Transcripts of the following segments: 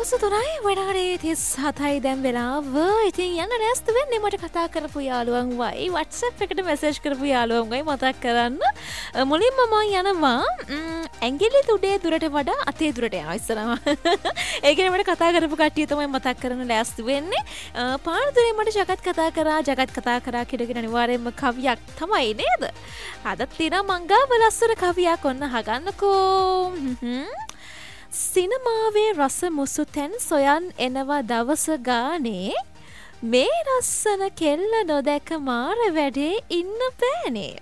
හවස 3යි වෙනාඩේ 37යි දැන් වෙලාව. ඉතින් යන්න රැස්ත වෙන්නේ මට කතා කරපු යාළුවන් වයි WhatsApp එකට මැසේජ් කරපු යාළුවන් වයි මතක් කරන්න. මුලින්ම මම යනවා ඇඟිලි තුඩේ දුරට වඩා අතේ දුරට යනවා ඉස්සරහම. ඒ කියන්නේ මට කතා කරපු කට්ටිය තමයි මතක් කරන්න ලෑස්ති වෙන්නේ. පාරදුරේ මට ජගත් කතා කරා කියලාගෙන අනිවාර්යයෙන්ම කවියක් තමයි නේද? අදත් තියෙනවා මංගාව ලස්සන කවියක් ඔන්න අහගන්නකෝ. සිනමාවේ රස මුසු තැන් සොයන් එනවා දවස ගානේ මේ රස්සන කෙල්ල නොදැක මාර වැඩේ ඉන්න පෑනේ.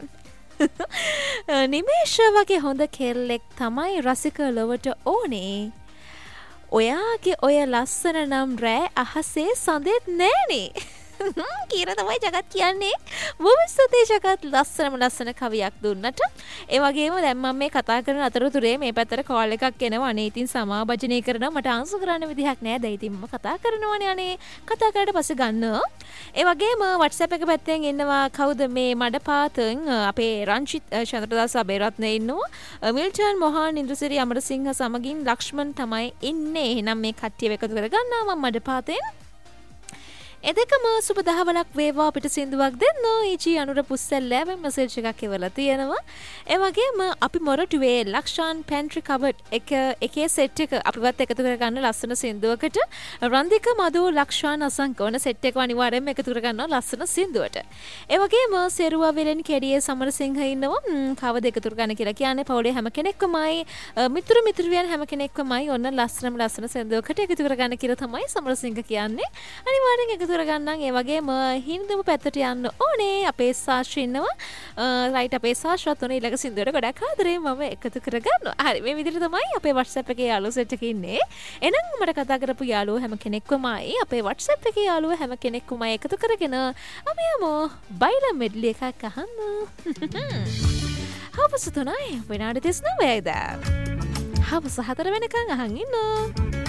නිමේෂ වගේ හොඳ කෙල්ලෙක් තමයි රසික ලොවට ඕනේ. ඔයාගේ ඔය ලස්සන නම් රෑ අහසේ සඳෙත් නෑනේ. කියලා තමයි ජගත් කියන්නේ. මොවිස්සතේ ජගත් ලස්සන කවියක් දුන්නට. ඒ වගේම දැන් මම මේ කතා කරන අතරතුරේ මේ පැත්තට කෝල් එකක් එනවා. අනේ ඉතින් සමාභජනය කරනවා. මට ආන්සර් කරන්න විදිහක් නෑ. දැන් ඉතින් මම කතා කරනවානේ අනේ. කතා කරලා පස්සේ ගන්න. ඒ වගේම WhatsApp එක පැත්තෙන් ඉන්නවා කවුද මේ මඩපාතෙන් අපේ රංජිත් චන්ද්‍රදාස අබේරත්න ඉන්නවා. මිල්ටන් මොහාන් ඉන්ද්‍රසිරි අමරසිංහ සමගින් ලක්ෂ්මන් තමයි ඉන්නේ. එහෙනම් මේ කට්ටිය එකතු කරගන්නවා මම මඩපාතෙන්. එදකම සුබ දහවලක් වේවා අපිට සින්දුවක් දෙන්න. ඊජී අනුර පුස්සල්ලෑවෙන් මැසේජ් එකක් එවලා තියෙනවා. ඒ වගේම අපි මොරටුවේ ලක්ෂාන් පැන්ට්‍රි කබඩ් එකේ සෙට් එක අපිවත් එකතු කරගන්න ලස්සන සින්දුවකට. රන්දික මදු ලක්ෂාන් අසංක ඕන සෙට් එක අනිවාර්යයෙන්ම එකතු කරගන්නවා ලස්සන සින්දුවට. ඒ වගේම සෙරුවා වෙලෙන් කෙඩියේ සමරසිංහ ඉන්නවා. කවද එකතු කරගන්න කියලා කියන්නේ පවුලේ හැම කෙනෙක්වමයි මිතුරියන් හැම කෙනෙක්වමයි ඔන්න ලස්සන සින්දුවකට එකතු කරගන්න කියලා තමයි සමරසිංහ කියන්නේ. අනිවාර්යෙන් එකතු කරගන්නම්. ඒ වගේම හින්දුම පැත්තට යන්න ඕනේ. අපේ සාෂ් ඉන්නවා. රයිට් අපේ සාෂ්වත් උනේ ඊළඟ සින්දුවට ගොඩක් ආදරේ මම එකතු කරගන්නවා. හරි මේ විදිහට තමයි අපේ WhatsApp එකේ යාළුවෝ සෙට් එකේ ඉන්නේ. එහෙනම් මට කතා කරපු යාළුවෝ හැම කෙනෙක්වමයි අපේ WhatsApp එකේ යාළුවෝ හැම කෙනෙක්වමයි එකතු කරගෙන අපි යමු බයිලා මෙඩ්ලි එකක් අහන්න. හවස 3යි විනාඩි 39යි දැන්. හවස 4 වෙනකන් අහන් ඉන්න.